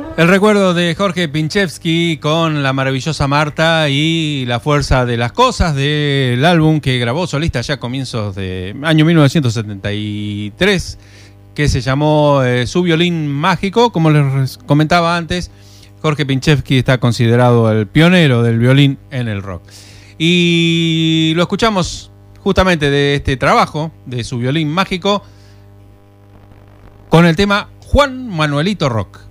El recuerdo de Jorge Pinchevsky con la maravillosa Marta y La fuerza de las cosas del álbum que grabó solista ya a comienzos de año 1973, que se llamó Su violín mágico. Como les comentaba antes, Jorge Pinchevsky está considerado el pionero del violín en el rock. Y lo escuchamos justamente de este trabajo, de Su violín mágico, con el tema Juan Manuelito Rock.